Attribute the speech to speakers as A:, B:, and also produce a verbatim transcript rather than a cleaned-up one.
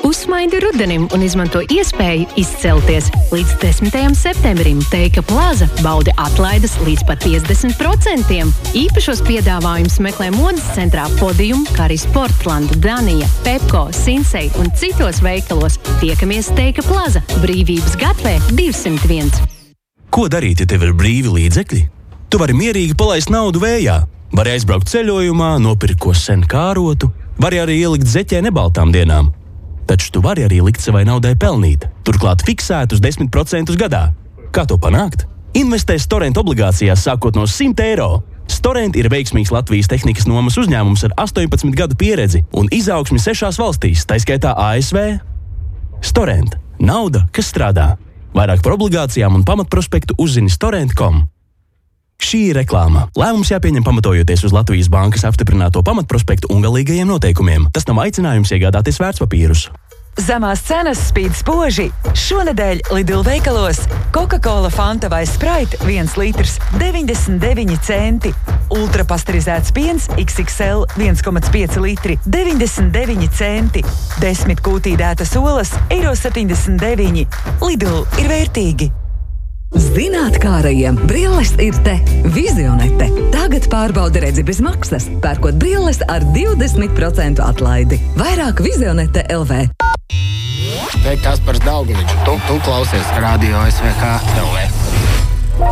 A: Uzsmaidi rudenim un izmanto iespēju izcelties. Līdz desmitajam septembrim Teika Plaza baudi atlaides līdz pat piecdesmit procentiem. Īpašos piedāvājumus meklē modes centrā Podium, kā arī Sportland, Danija, Pepko, Sinsei un citos veikalos. Tiekamies Teika Plaza, Brīvības gatvē divsimt viens.
B: Ko darīt, ja tev ir brīvi līdzekļi? Tu vari mierīgi palaist naudu vējā. Vari aizbraukt ceļojumā, nopirkt ko sen kārotu. Vari arī ielikt zeķē nebaltām dienām. Taču tu vari arī likt savai naudai pelnīt. Turklāt fiksētus desmit procentus gadā. Kā to panākt? Investē Storent obligācijās sākot no simt eiro. Storent ir veiksmīgs Latvijas tehnikas nomas uzņēmums ar astoņpadsmit gadu pieredzi un izaugsmi sešās valstīs, tā skaitā A S V. Storent. Nauda, kas strādā. Vairāk par obligācijām un pamatprospektu uzzini storent punktu com. Šī ir reklāma. Lēmums jāpieņem pamatojoties uz Latvijas bankas apstiprināto pamatprospektu un galīgajiem noteikumiem. Tas nav aicinājums iegādāties vērtspapīrus.
C: Zemās cenas spīd spoži. Šonedēļ Lidl veikalos Coca-Cola, Fanta vai Sprite viens litrs deviņdesmit deviņi centi. Ultrapasterizēts piens X X L viens komats pieci litri deviņdesmit deviņi centi. Desmit kūtīdētas olas eiro septiņdesmit deviņi. Lidl ir vērtīgi.
D: Zinātkārajiem brilles ir te. Vizionete. Tagad pārbaudi redzi bez maksas, pērkot brilles ar divdesmit procentu atlaidi. Vairāk Vizionete L V.
E: Te Kaspars Daugaliņš. Tu, tu klausies Radio S V K L V.